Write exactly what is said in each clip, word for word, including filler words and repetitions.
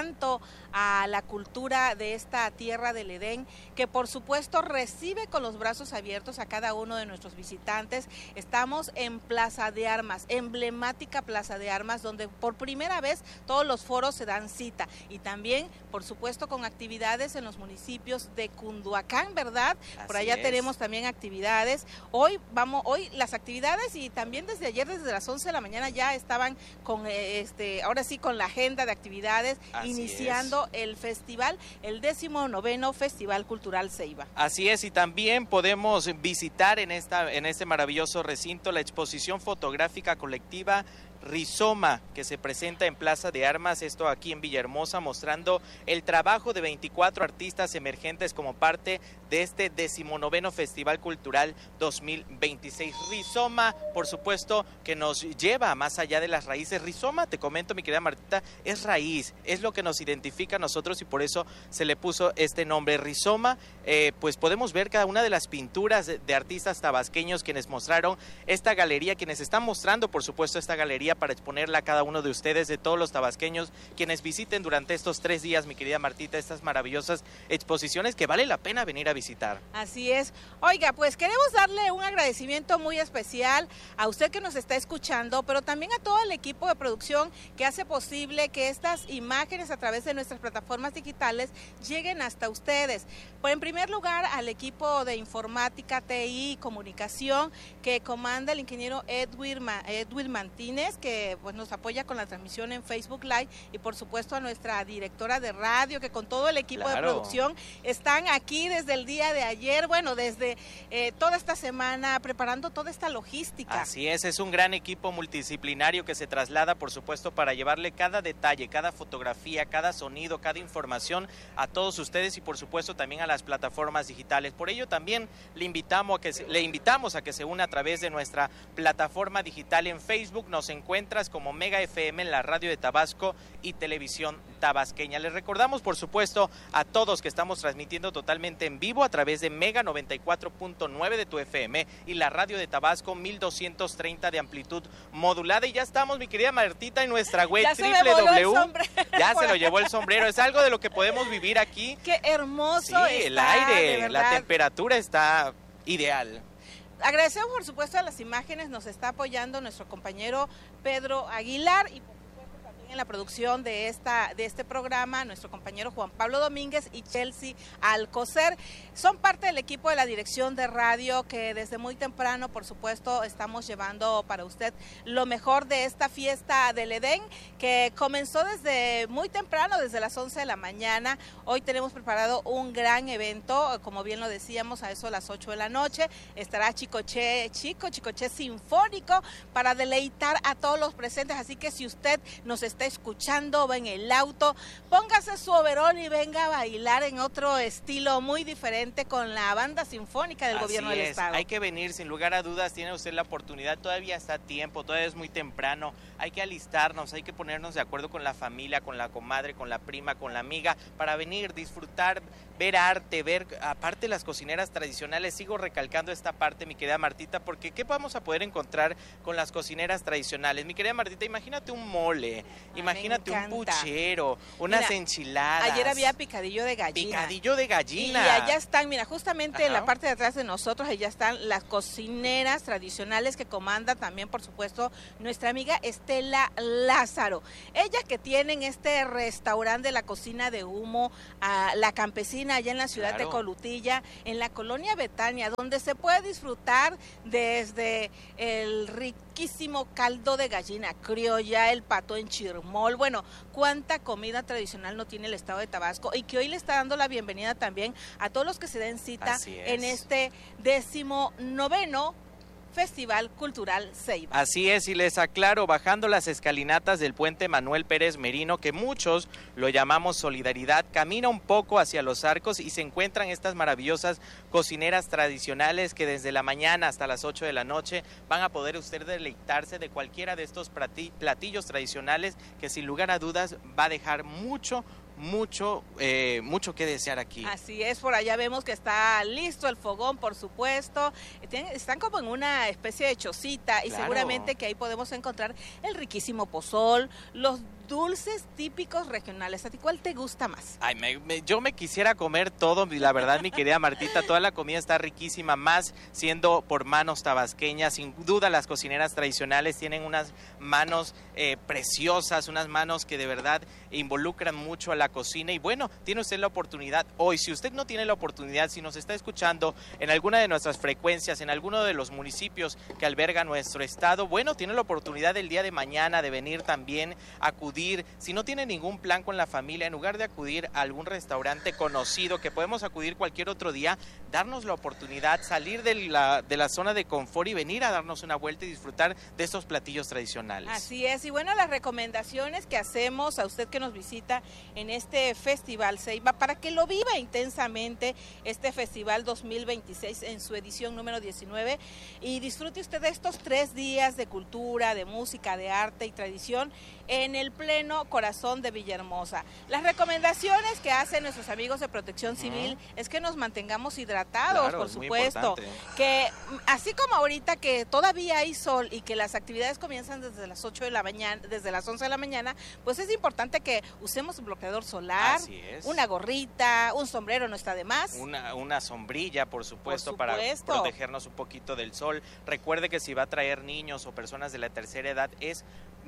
tanto a la cultura de esta tierra del Edén, que por supuesto recibe con los brazos abiertos a cada uno de nuestros visitantes. Estamos en Plaza de Armas, emblemática Plaza de Armas, donde por primera vez todos los foros se dan cita, y también por supuesto con actividades en los municipios de Cunduacán, ¿verdad? Así por allá es. Tenemos también actividades. Hoy vamos, hoy las actividades, y también desde ayer, desde las once de la mañana ya estaban con eh, este, ahora sí con la agenda de actividades, Así iniciando el festival, el décimo noveno Festival Cultural Ceiba. Así es, y también podemos visitar en esta, en este maravilloso recinto la exposición fotográfica colectiva Rizoma, que se presenta en Plaza de Armas, esto aquí en Villahermosa, mostrando el trabajo de veinticuatro artistas emergentes como parte de este decimonoveno Festival Cultural dos mil veintiséis. Rizoma, por supuesto, que nos lleva más allá de las raíces. Rizoma, te comento, mi querida Martita, es raíz, es lo que nos identifica a nosotros, y por eso se le puso este nombre. Rizoma, eh, pues podemos ver cada una de las pinturas de, de artistas tabasqueños quienes mostraron esta galería, quienes están mostrando, por supuesto, esta galería para exponerla a cada uno de ustedes, de todos los tabasqueños, quienes visiten durante estos tres días, mi querida Martita, estas maravillosas exposiciones que vale la pena venir a visitar. Así es. Oiga, pues queremos darle un agradecimiento muy especial a usted que nos está escuchando, pero también a todo el equipo de producción que hace posible que estas imágenes a través de nuestras plataformas digitales lleguen hasta ustedes. Pues en primer lugar, al equipo de informática, T I y comunicación que comanda el ingeniero Edwin, Ma Edwin Martínez, que pues nos apoya con la transmisión en Facebook Live, y por supuesto a nuestra directora de radio, que con todo el equipo Claro. de producción están aquí desde el día de ayer, bueno, desde eh, toda esta semana, preparando toda esta logística. Así es, es un gran equipo multidisciplinario que se traslada, por supuesto, para llevarle cada detalle, cada fotografía, cada sonido, cada información a todos ustedes, y por supuesto también a las plataformas digitales. Por ello también le invitamos a que se, le invitamos a que se una a través de nuestra plataforma digital en Facebook. Nos encuentras como Mega F M en la radio de Tabasco y Televisión Tabasqueña. Les recordamos, por supuesto, a todos que estamos transmitiendo totalmente en vivo a través de Mega noventa y cuatro punto nueve de tu F M y la radio de Tabasco mil doscientos treinta de amplitud modulada. Y ya estamos, mi querida Martita, en nuestra web Ya se me doble u doble u voló doble u. el sombrero. Ya se lo llevó el sombrero. Es algo de lo que podemos vivir aquí. Qué hermoso Sí, está, el de aire, la verdad. temperatura está ideal. Agradecemos por supuesto a las imágenes, nos está apoyando nuestro compañero Pedro Aguilar, y por supuesto también en la producción de esta de este programa nuestro compañero Juan Pablo Domínguez y Chelsea Alcocer. Son parte del equipo de la dirección de radio que desde muy temprano, por supuesto, estamos llevando para usted lo mejor de esta fiesta del Edén, que comenzó desde muy temprano, desde las once de la mañana. Hoy tenemos preparado un gran evento, como bien lo decíamos, a eso a las ocho de la noche. Estará Chicoche Chico, Chicoche Sinfónico, para deleitar a todos los presentes. Así que si usted nos está escuchando, va en el auto, póngase su overol y venga a bailar en otro estilo muy diferente con la banda sinfónica del Así gobierno del es. estado. Hay que venir, sin lugar a dudas, tiene usted la oportunidad, todavía está a tiempo, todavía es muy temprano, hay que alistarnos, hay que ponernos de acuerdo con la familia, con la comadre, con la prima, con la amiga, para venir, disfrutar, ver arte, ver, aparte las cocineras tradicionales. Sigo recalcando esta parte, mi querida Martita, porque ¿qué vamos a poder encontrar con las cocineras tradicionales? Mi querida Martita, imagínate un mole, Ay, imagínate me un encanta. puchero, unas Mira, enchiladas. Ayer había picadillo de gallina. Picadillo de Y gallina. allá están, mira, justamente Ajá. en la parte de atrás de nosotros, allá están las cocineras tradicionales que comanda también, por supuesto, nuestra amiga Estela Lázaro. Ellas que tienen este restaurante de la cocina de humo, a La Campesina, allá en la ciudad Claro. de Colutilla, en la colonia Betania, donde se puede disfrutar desde el riquísimo caldo de gallina criolla, el pato en chirmol. Bueno, cuánta comida tradicional no tiene el estado de Tabasco, y que hoy le está dando la bienvenida también a todos los que se den cita en este décimo noveno Festival Cultural Ceiba. Así es, y les aclaro, bajando las escalinatas del puente Manuel Pérez Merino, que muchos lo llamamos Solidaridad, camina un poco hacia los Arcos y se encuentran estas maravillosas cocineras tradicionales que desde la mañana hasta las ocho de la noche van a poder usted deleitarse de cualquiera de estos platillos tradicionales que sin lugar a dudas va a dejar mucho, mucho, eh, mucho que desear aquí. Así es, por allá vemos que está listo el fogón, por supuesto. Están como en una especie de chocita, y Claro. seguramente que ahí podemos encontrar el riquísimo pozol, los dulces típicos regionales. ¿A ti cuál te gusta más? Ay, me, me, yo me quisiera comer todo, la verdad, mi querida Martita, toda la comida está riquísima, más siendo por manos tabasqueñas. Sin duda las cocineras tradicionales tienen unas manos eh, preciosas, unas manos que de verdad involucran mucho a la cocina. Y bueno, tiene usted la oportunidad hoy, si usted no tiene la oportunidad, si nos está escuchando en alguna de nuestras frecuencias, en alguno de los municipios que alberga nuestro estado, bueno, tiene la oportunidad el día de mañana de venir también a acudir, si no tiene ningún plan con la familia, en lugar de acudir a algún restaurante conocido, que podemos acudir cualquier otro día, darnos la oportunidad, salir de la, de la zona de confort y venir a darnos una vuelta y disfrutar de estos platillos tradicionales. Así es, y bueno, las recomendaciones que hacemos a usted que nos visita en este Festival Ceiba, para que lo viva intensamente, este Festival dos mil veintiséis en su edición número diecinueve, y disfrute usted de estos tres días de cultura, de música, de arte y tradición en el pleno corazón de Villahermosa. Las recomendaciones que hacen nuestros amigos de Protección Civil uh-huh. es que nos mantengamos hidratados, claro, por supuesto, que así como ahorita que todavía hay sol y que las actividades comienzan desde las ocho de la mañana, desde las once de la mañana, pues es importante que usemos un bloqueador solar, una gorrita, un sombrero no está de más. Una, una sombrilla, por supuesto, por supuesto, para protegernos un poquito del sol. Recuerde que si va a traer niños o personas de la tercera edad, es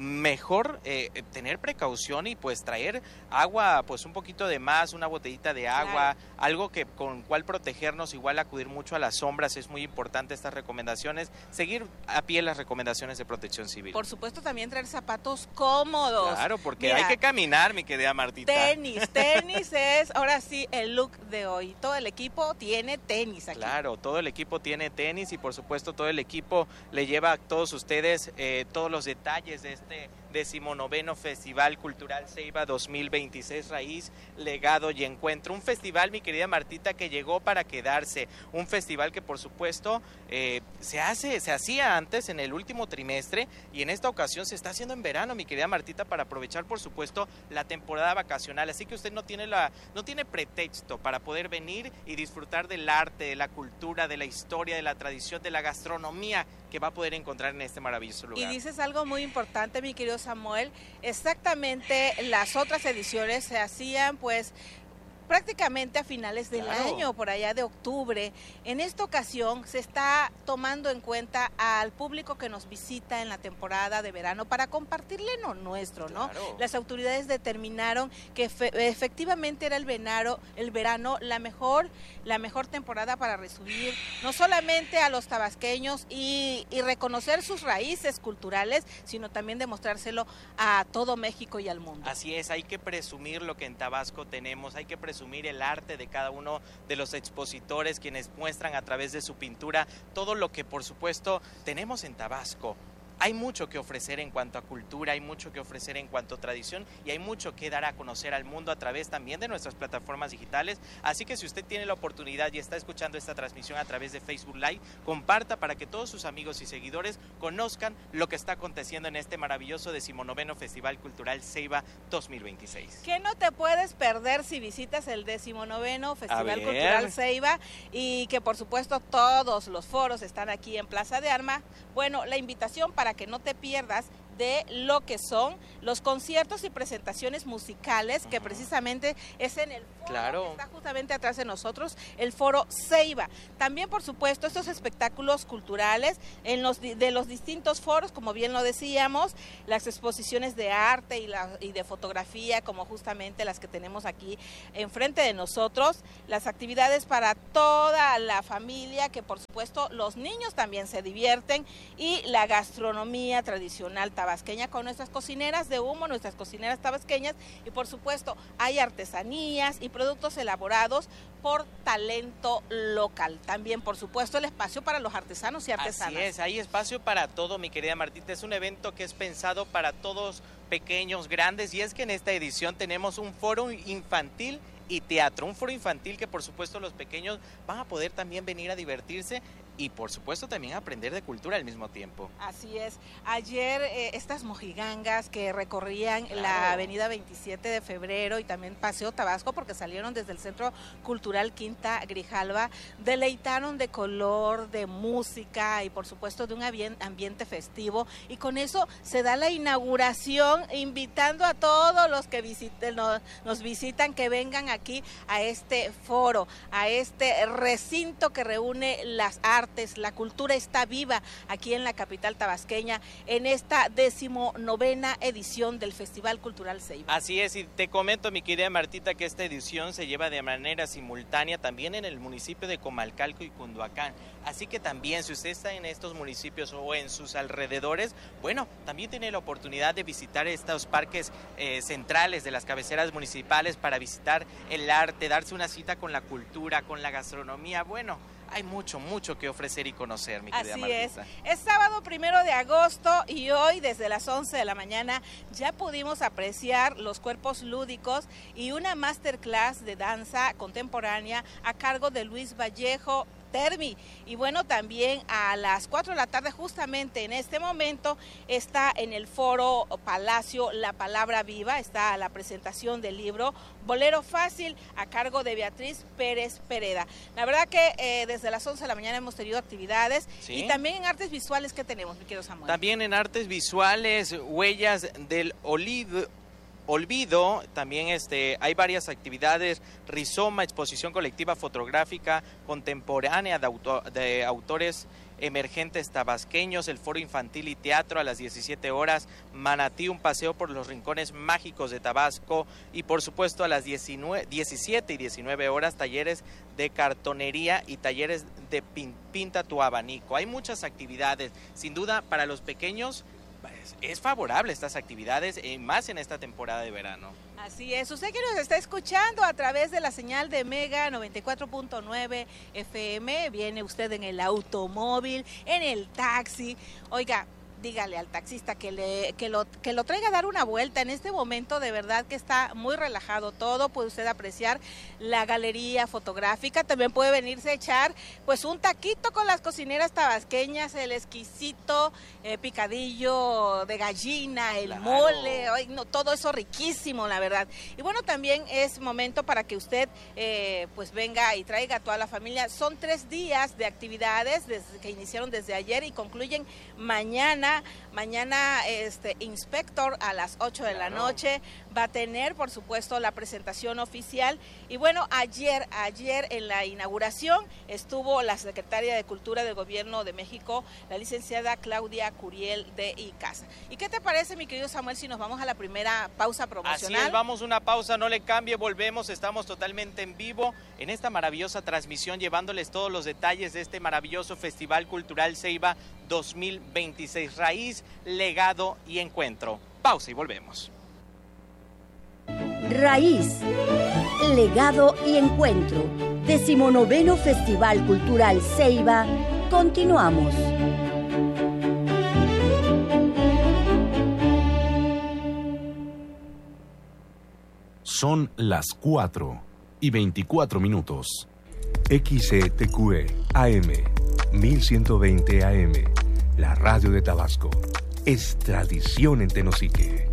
mejor eh, tener precaución y pues traer agua, pues un poquito de más, una botellita de agua, claro. algo que con cual protegernos, igual acudir mucho a las sombras, es muy importante estas recomendaciones, seguir a pie las recomendaciones de Protección Civil. Por supuesto, también traer zapatos cómodos. Claro, porque Mira, hay que caminar, mi querida Martita. Tenis, tenis es ahora sí el look de hoy. Todo el equipo tiene tenis aquí. Claro, todo el equipo tiene tenis y por supuesto todo el equipo le lleva a todos ustedes eh, todos los detalles de este decimonoveno Festival Cultural Ceiba dos mil veintiséis, Raíz, Legado y Encuentro. Un festival, mi querida Martita, que llegó para quedarse. Un festival que por supuesto eh, se hace, se hacía antes en el último trimestre y en esta ocasión se está haciendo en verano, mi querida Martita, para aprovechar por supuesto la temporada vacacional. Así que usted no tiene la, no tiene pretexto para poder venir y disfrutar del arte, de la cultura, de la historia, de la tradición, de la gastronomía que va a poder encontrar en este maravilloso lugar. Y dices algo muy importante, mi querido Samuel, exactamente las otras ediciones se hacían pues prácticamente a finales del claro. año, por allá de octubre. En esta ocasión se está tomando en cuenta al público que nos visita en la temporada de verano para compartirle lo nuestro, ¿no? Claro. Las autoridades determinaron que fe efectivamente era el verano, el verano la mejor, la mejor temporada para recibir no solamente a los tabasqueños y, y reconocer sus raíces culturales, sino también demostrárselo a todo México y al mundo. Así es, hay que presumir lo que en Tabasco tenemos, hay que presumir presumir el arte de cada uno de los expositores, quienes muestran a través de su pintura todo lo que por supuesto tenemos en Tabasco. Hay mucho que ofrecer en cuanto a cultura, hay mucho que ofrecer en cuanto a tradición y hay mucho que dar a conocer al mundo a través también de nuestras plataformas digitales. Así que si usted tiene la oportunidad y está escuchando esta transmisión a través de Facebook Live, comparta para que todos sus amigos y seguidores conozcan lo que está aconteciendo en este maravilloso decimonoveno Festival Cultural Ceiba dos mil veintiséis. ¿Qué no te puedes perder si visitas el decimonoveno Festival Cultural Ceiba? Y que por supuesto todos los foros están aquí en Plaza de Armas. Bueno, la invitación para que no te pierdas de lo que son los conciertos y presentaciones musicales, que precisamente es en el foro claro. que está justamente atrás de nosotros, el foro Ceiba. También, por supuesto, estos espectáculos culturales en los de los distintos foros, como bien lo decíamos, las exposiciones de arte y, la, y de fotografía, como justamente las que tenemos aquí enfrente de nosotros, las actividades para toda la familia, que por supuesto los niños también se divierten, y la gastronomía tradicional tabasqueña con nuestras cocineras de humo, nuestras cocineras tabasqueñas, y por supuesto hay artesanías y productos elaborados por talento local. También, por supuesto, el espacio para los artesanos y artesanas. Así es, hay espacio para todo, mi querida Martita. Es un evento que es pensado para todos, pequeños, grandes, y es que en esta edición tenemos un foro infantil y teatro, un foro infantil que por supuesto los pequeños van a poder también venir a divertirse y por supuesto también aprender de cultura al mismo tiempo. Así es. Ayer eh, estas mojigangas que recorrían claro. la avenida veintisiete de febrero y también Paseo Tabasco, porque salieron desde el Centro Cultural Quinta Grijalva, deleitaron de color, de música y por supuesto de un ambiente festivo, y con eso se da la inauguración, invitando a todos los que visiten, nos, nos visitan que vengan aquí a este foro, a este recinto que reúne las artes. La cultura está viva aquí en la capital tabasqueña en esta decimonovena edición del Festival Cultural Ceiba. Así es, y te comento, mi querida Martita, que esta edición se lleva de manera simultánea también en el municipio de Comalcalco y Cunduacán. Así que también, si usted está en estos municipios o en sus alrededores, bueno, también tiene la oportunidad de visitar estos parques eh, centrales de las cabeceras municipales para visitar el arte, darse una cita con la cultura, con la gastronomía. Bueno, hay mucho, mucho que ofrecer y conocer, mi querida Martita. Así es. Es sábado primero de agosto y hoy desde las once de la mañana ya pudimos apreciar los cuerpos lúdicos y una masterclass de danza contemporánea a cargo de Luis Vallejo Termi. Y bueno, también a las cuatro de la tarde, justamente en este momento, está en el Foro Palacio La Palabra Viva, está la presentación del libro Bolero Fácil a cargo de Beatriz Pérez Pereda. La verdad que eh, desde las once de la mañana hemos tenido actividades. ¿Sí? Y también en artes visuales, ¿qué tenemos, mi querido Samuel? También en artes visuales, Huellas del Olivo. Olvido, también este, hay varias actividades, Rizoma, exposición colectiva fotográfica contemporánea de, auto, de autores emergentes tabasqueños, el foro infantil y teatro a las diecisiete horas, Manatí, un paseo por los rincones mágicos de Tabasco, y por supuesto a las diecinueve, diecisiete y diecinueve horas, talleres de cartonería y talleres de pin, pinta tu abanico. Hay muchas actividades, sin duda para los pequeños. Es favorable estas actividades, eh, más en esta temporada de verano. Así es, usted que nos está escuchando a través de la señal de Mega noventa y cuatro punto nueve F M, viene usted en el automóvil, en el taxi, oiga, dígale al taxista que, le, que, lo, que lo traiga a dar una vuelta. En este momento de verdad que está muy relajado todo, puede usted apreciar la galería fotográfica, también puede venirse a echar pues un taquito con las cocineras tabasqueñas, el exquisito eh, picadillo de gallina, el claro. mole, ay, no, todo eso riquísimo, la verdad. Y bueno, también es momento para que usted eh, pues venga y traiga a toda la familia. Son tres días de actividades desde que iniciaron desde ayer y concluyen mañana. Mañana este Inspector a las ocho de la noche va a tener, por supuesto, la presentación oficial. Y bueno, ayer, ayer en la inauguración estuvo la secretaria de Cultura del Gobierno de México, la licenciada Claudia Curiel de Icaza. ¿Y qué te parece, mi querido Samuel, si nos vamos a la primera pausa promocional? Así es, vamos una pausa, no le cambie, volvemos, estamos totalmente en vivo en esta maravillosa transmisión, llevándoles todos los detalles de este maravilloso Festival Cultural Ceiba dos mil veintiséis, raíz, legado y encuentro. Pausa y volvemos. Raíz, legado y encuentro. Decimonoveno Festival Cultural Ceiba. Continuamos. Son las cuatro y veinticuatro minutos. X E T Q E A M mil ciento veinte A M, la radio de Tabasco. Es tradición en Tenosique.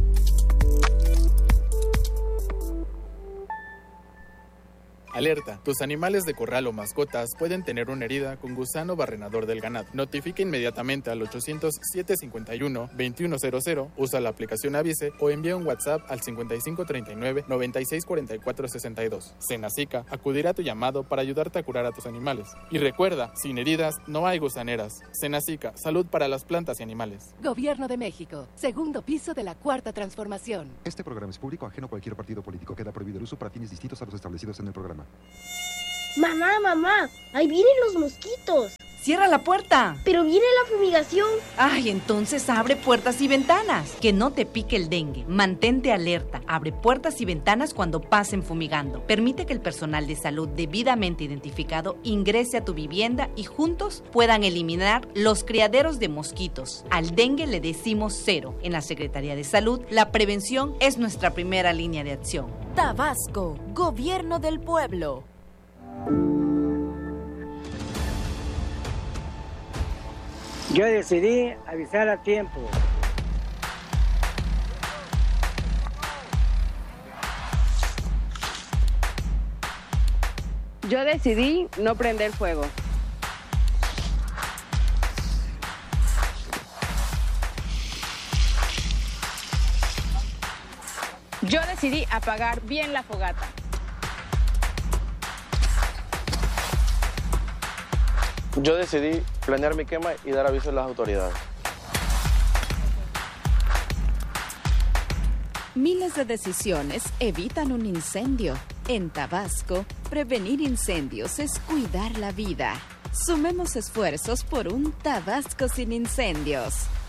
Alerta, tus animales de corral o mascotas pueden tener una herida con gusano barrenador del ganado. Notifica inmediatamente al ochocientos, siete cincuenta y uno, veintiuno cero cero, usa la aplicación Avise o envía un WhatsApp al cincuenta y cinco treinta y nueve, noventa y seis cuarenta y cuatro sesenta y dos. Senacica acudirá a tu llamado para ayudarte a curar a tus animales. Y recuerda, sin heridas no hay gusaneras. Senacica, salud para las plantas y animales. Gobierno de México, segundo piso de la Cuarta Transformación. Este programa es público, ajeno a cualquier partido político. Queda prohibido el uso para fines distintos a los establecidos en el programa. Mamá, mamá, ahí vienen los mosquitos. ¡Cierra la puerta! Pero viene la fumigación. Ay, entonces abre puertas y ventanas. Que no te pique el dengue. Mantente alerta. Abre puertas y ventanas cuando pasen fumigando. Permite que el personal de salud debidamente identificado ingrese a tu vivienda y juntos puedan eliminar los criaderos de mosquitos. Al dengue le decimos cero. En la Secretaría de Salud, la prevención es nuestra primera línea de acción. Tabasco, Gobierno del Pueblo. Yo decidí avisar a tiempo. Yo decidí no prender fuego. Yo decidí apagar bien la fogata. Yo decidí planear mi quema y dar aviso a las autoridades. Miles de decisiones evitan un incendio. En Tabasco, prevenir incendios es cuidar la vida. Sumemos esfuerzos por un Tabasco sin incendios.